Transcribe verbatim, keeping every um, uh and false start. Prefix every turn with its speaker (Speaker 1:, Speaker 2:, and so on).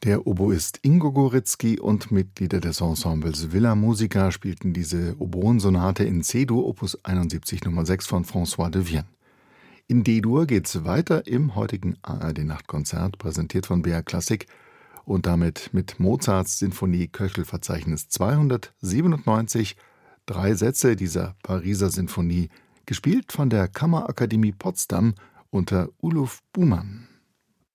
Speaker 1: Der Oboist Ingo Goritzky und Mitglieder des Ensembles Villa Musica spielten diese Oboensonate in C-Dur, Opus einundsiebzig Nummer sechs von François de Vienne. In D-Dur geht's weiter im heutigen A R D-Nachtkonzert, präsentiert von B R Klassik und damit mit Mozarts Sinfonie Köchel-Verzeichnis zweihundertsiebenundneunzig, drei Sätze dieser Pariser Sinfonie, gespielt von der Kammerakademie Potsdam unter Uluf Bumann.